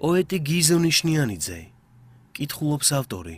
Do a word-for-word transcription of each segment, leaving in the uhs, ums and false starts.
პოეტი გიზო ნიშნიანიძე, კითხულობს ავტორი.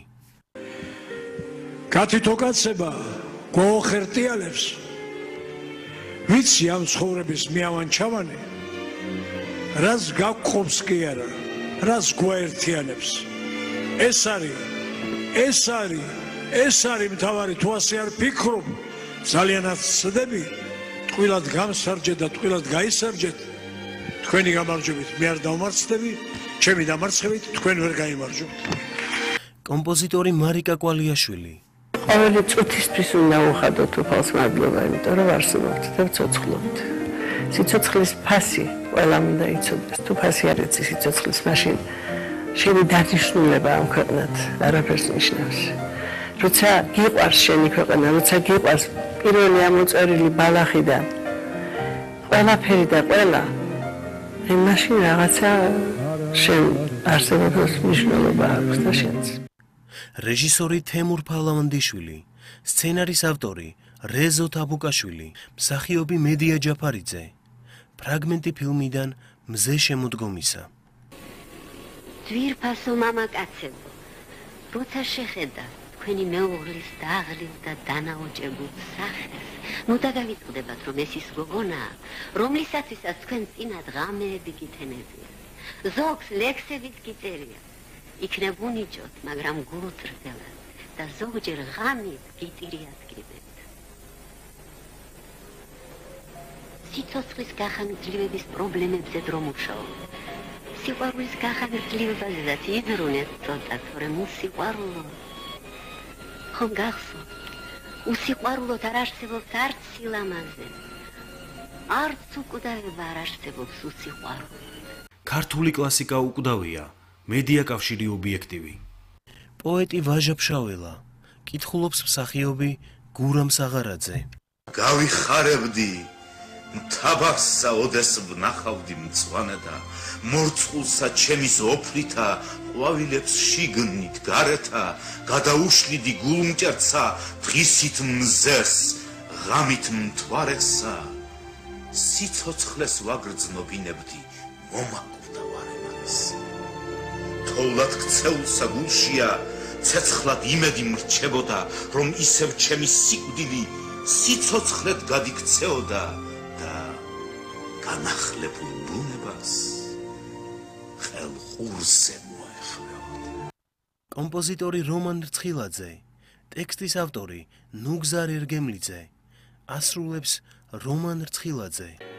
კაცი თოკაცება გვაოხერტიალებს, ვიცი ამ ცხოვრების მიავანჩავანი, რაც გაგყოფს კი არა, რაც გვაერთიანებს. ეს არის, ეს არის, ეს არის მთავარი, თუ ასე არ ფიქრობ, ძალიანაც ცდები, ტყვილად გამსარჯეთ და ტყვილად გაისარჯეთ, თქვენი გამარჯვებით მე არ დავმარცხდები, ჩემი დამარცხებით თქვენ ვერ გაიმარჯვებთ. კომპოზიტორი მარიკა კვალიაშვილი. ყოველი წუთისთვის უნდა უხადოთ უფალს მადლობა, იმიტომ რომ არსებობთ და ვცოცხლობთ. სიცოცხლის ფასი ყველამ უნდა იცოდეს. თუ ფასი არ იცი სიცოცხლის, მაშინ შენი დანიშნულება ამ ქვეყნად არაფერს ნიშნავს. როცა გიყვარს შენი ქვეყანა, როცა გიყვარს პირველი ამოწერილი ბალახიდან ყველაფერი და ყველა, მაშინ რაღაცა შენ არსებობას მნიშვნელობა აქვს და შენც. რეჟისორი თემურ ფალავანდიშვილი, სცენარის ავტორი რეზო თაბუკაშვილი, მსახიობი მედია ჯაფარიძე. ფრაგმენტი ფილმიდან მზე შემოდგომისა. ძვირფასო მამაკაცებო, როცა შეხედა თქვენი მეუღლის დაღლილ და დანაოჭებულ სახეს, ნუ დაგავიწყდებათ, რომ ეს ის გოგონაა, რომლისაცვისაც თქვენ წინათ ღამეები გითენებია, ზოგს ლექსებით გიწერია, იქნებ უნიჭოთ, მაგრამ გულუწრდელად და ზოგჯერ ღამით გიტირიადგებთ. სიცოცხლის გახანგრძლივების პრობლემებზე დრო მუშაობ. სიყვარულის გახანგრძლივებაზეც იდრუნეთ ცოტა, თორემ უსიყვარულო. ხომ გახსოვთ, უსიყვარულოთ არ არსებობს არც სილამაზე, არც უკვდავება არ არსებობს უსიყვარულოდ. ქართული კლასიკა უკვდავია, მედია კავშირი ობიექტივი. პოეტი ვაჟა ფშაველა, კითხულობს მსახიობი გურამ საღარაძე. გავიხარებდი მთავარსა ოდეს ვნახავდი მწვანე და მორწყულსა ჩემი ზოფლითა ყვავილებს შიგნით გარეთა გადაუშლიდი გულმჭერცა დღისით მზეს ღამით მთვარესა სიცოცხლეს ვაგრძნობინებდი მომაკვდავარებას თოვლად ქცეულსა გულშია ცეცხლად იმედი მრჩებოდა რომ ისევ ჩემი სიკვდილი სიცოცხლეთ გადიქცეოდა და განახლებულ ბუნებას ხელხურზე მოეხმეოდა. კომპოზიტორი რომან რცხილაძე, ტექსტის ავტორი ნუგზარ ერგემლიძე, ასრულებს რომან რცხილაძე.